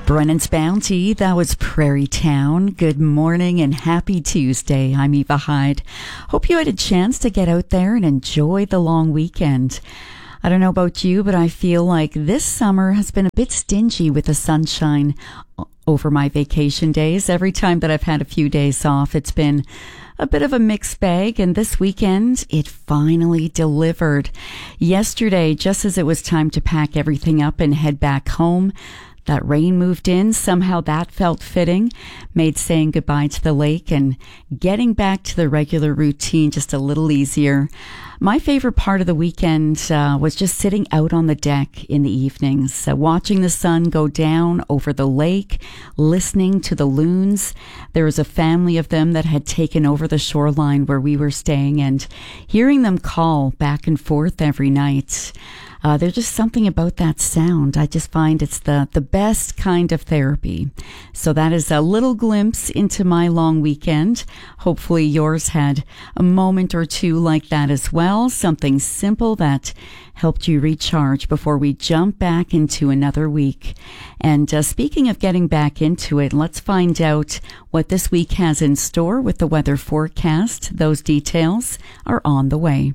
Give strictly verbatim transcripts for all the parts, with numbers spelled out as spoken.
Brennan's Bounty, that was Prairie Town. Good morning and happy Tuesday. I'm Eva Hyde. Hope you had a chance to get out there and enjoy the long weekend. I don't know about you, but I feel like this summer has been a bit stingy with the sunshine over my vacation days. Every time that I've had a few days off, it's been a bit of a mixed bag, and this weekend it finally delivered. Yesterday, just as it was time to pack everything up and head back home, that rain moved in. Somehow that felt fitting, made saying goodbye to the lake and getting back to the regular routine just a little easier. My favorite part of the weekend uh, was just sitting out on the deck in the evenings, uh, watching the sun go down over the lake, listening to the loons. There was a family of them that had taken over the shoreline where we were staying, and hearing them call back and forth every night. Uh, there's just something about that sound. I just find it's the, the best kind of therapy. So that is a little glimpse into my long weekend. Hopefully yours had a moment or two like that as well. Something simple that helped you recharge before we jump back into another week. And uh, speaking of getting back into it, let's find out what this week has in store with the weather forecast. Those details are on the way.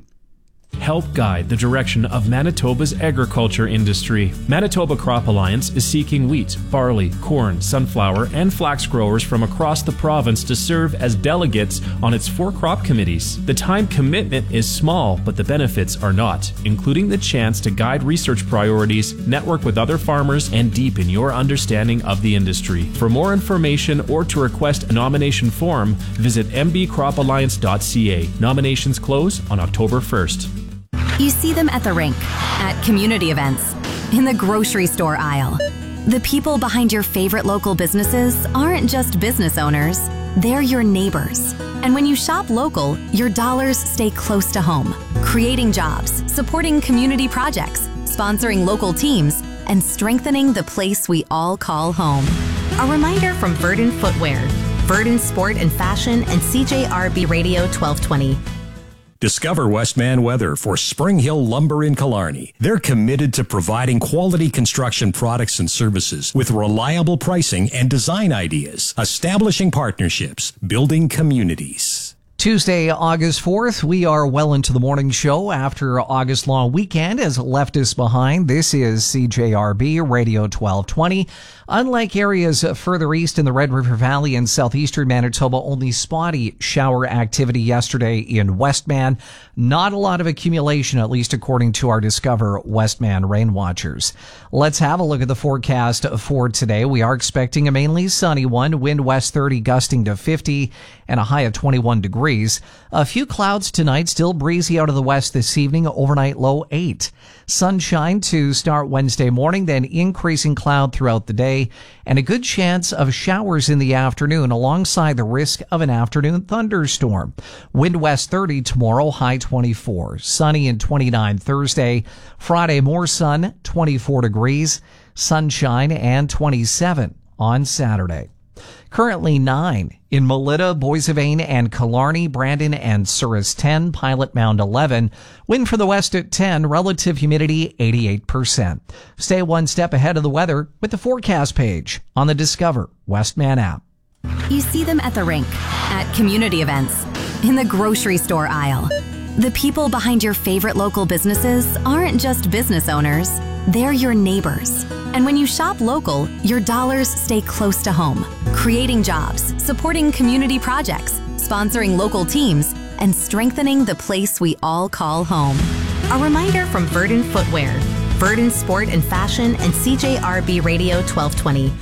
Help guide the direction of Manitoba's agriculture industry. Manitoba Crop Alliance is seeking wheat, barley, corn, sunflower, and flax growers from across the province to serve as delegates on its four crop committees. The time commitment is small, but the benefits are not, including the chance to guide research priorities, network with other farmers, and deepen your understanding of the industry. For more information or to request a nomination form, visit m b crop alliance dot c a. Nominations close on October first. You see them at the rink, at community events, in the grocery store aisle. The people behind your favorite local businesses aren't just business owners, they're your neighbors. And when you shop local, your dollars stay close to home, creating jobs, supporting community projects, sponsoring local teams, and strengthening the place we all call home. A reminder from Verdant Footwear, Verdant Sport and Fashion, and C J R B Radio twelve twenty. Discover Westman Weather for Spring Hill Lumber in Killarney. They're committed to providing quality construction products and services with reliable pricing and design ideas, establishing partnerships, building communities. Tuesday, August fourth, we are well into the morning show after August long weekend has left us behind. This is C J R B Radio twelve twenty. Unlike areas further east in the Red River Valley and southeastern Manitoba, only spotty shower activity yesterday in Westman. Not a lot of accumulation, at least according to our Discover Westman rain watchers. Let's have a look at the forecast for today. We are expecting a mainly sunny one, wind west thirty gusting to fifty and a high of twenty-one degrees. A few clouds tonight, still breezy out of the west this evening, overnight low eight. Sunshine to start Wednesday morning, then increasing cloud throughout the day, and a good chance of showers in the afternoon alongside the risk of an afternoon thunderstorm. Wind west thirty tomorrow, high twenty-four. Sunny and twenty-nine Thursday. Friday, more sun, twenty-four degrees. Sunshine and twenty-seven on Saturday. Currently nine in Melita, Boissevain, and Killarney, Brandon, and Souris ten, Pilot Mound eleven. Wind from the west at ten, relative humidity eighty-eight percent. Stay one step ahead of the weather with the forecast page on the Discover Westman app. You see them at the rink, at community events, in the grocery store aisle. The people behind your favorite local businesses aren't just business owners, they're your neighbors. And when you shop local, your dollars stay close to home, creating jobs, supporting community projects, sponsoring local teams, and strengthening the place we all call home. A reminder from Verdant Footwear, Verdant Sport and Fashion, and C J R B Radio twelve twenty.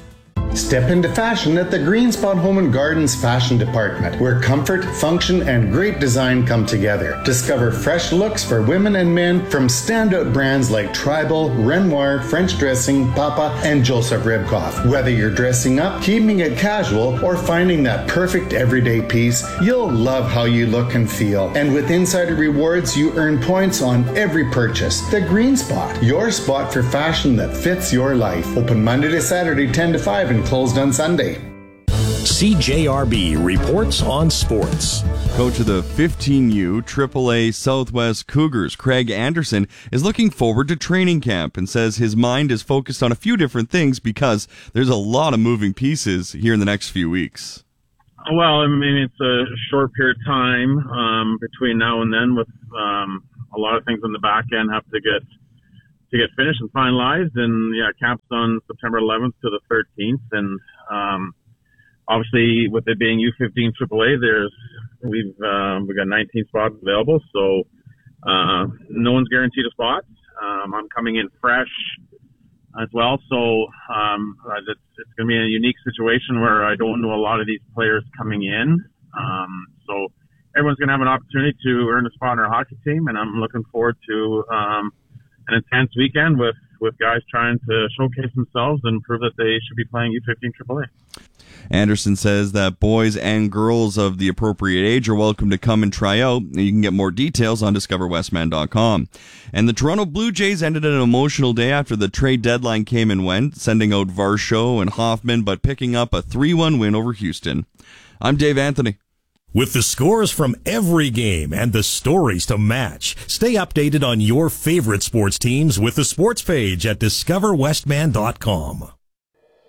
Step into fashion at the Green Spot Home and Gardens Fashion Department, where comfort, function, and great design come together. Discover fresh looks for women and men from standout brands like Tribal, Renoir, French Dressing, Papa, and Joseph Ribkoff. Whether you're dressing up, keeping it casual, or finding that perfect everyday piece, you'll love how you look and feel. And with Insider Rewards, you earn points on every purchase. The Green Spot, your spot for fashion that fits your life. Open Monday to Saturday, ten to five, and closed on Sunday. C J R B reports on sports. Coach of the fifteen U triple A Southwest Cougars, Craig Anderson, is looking forward to training camp and says his mind is focused on a few different things because there's a lot of moving pieces here in the next few weeks. Well, I mean, it's a short period of time um, between now and then with um, a lot of things on the back end have to get to get finished and finalized. And, yeah, camp's on September eleventh to the thirteenth. And um, obviously, with it being U fifteen triple A, there's we've uh, we got nineteen spots available. So uh, no one's guaranteed a spot. Um, I'm coming in fresh as well. So um, it's, it's going to be a unique situation where I don't know a lot of these players coming in. Um, so everyone's going to have an opportunity to earn a spot on our hockey team, and I'm looking forward to um, an intense weekend with, with guys trying to showcase themselves and prove that they should be playing U fifteen triple A. Anderson says that boys and girls of the appropriate age are welcome to come and try out. You can get more details on discover westman dot com. And the Toronto Blue Jays ended an emotional day after the trade deadline came and went, sending out Varsho and Hoffman, but picking up a three one win over Houston. I'm Dave Anthony. With the scores from every game and the stories to match, stay updated on your favorite sports teams with the sports page at discover westman dot com.